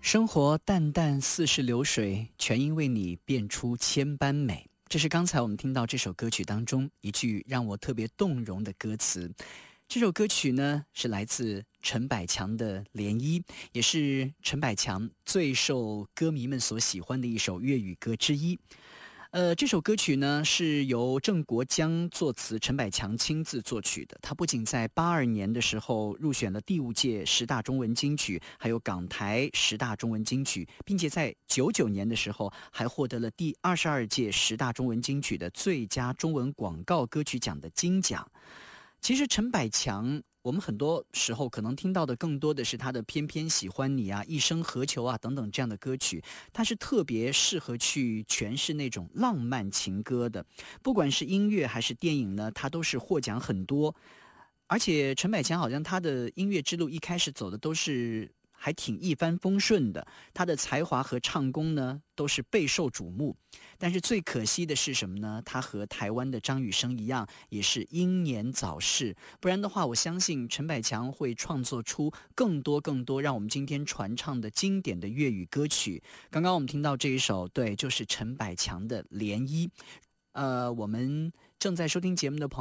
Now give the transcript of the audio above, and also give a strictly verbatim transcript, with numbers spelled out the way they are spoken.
生活淡淡似是流水，全因为你变出千般美。这是刚才我们听到这首歌曲当中一句让我特别动容的歌词。这首歌曲呢，是来自陈百强的《涟漪》，也是陈百强最受歌迷们所喜欢的一首粤语歌之一。呃，这首歌曲呢是由郑国江作词，陈百强亲自作曲的。他不仅在八二年的时候入选了第五届十大中文金曲，还有港台十大中文金曲，并且在九九年的时候还获得了第二十二届十大中文金曲的最佳中文广告歌曲奖的金奖。其实陈百强，我们很多时候可能听到的更多的是他的偏偏喜欢你啊、一生何求啊等等这样的歌曲，他是特别适合去诠释那种浪漫情歌的。不管是音乐还是电影呢，他都是获奖很多。而且陈百强好像他的音乐之路一开始走的都是还挺一帆风顺的，他的才华和唱功呢都是备受瞩目。但是最可惜的是什么呢？他和台湾的张雨生一样，也是英年早逝。不然的话，我相信陈百强会创作出更多更多让我们今天传唱的经典的粤语歌曲。刚刚我们听到这一首，对，就是陈百强的《涟漪》。呃，我们正在收听节目的朋友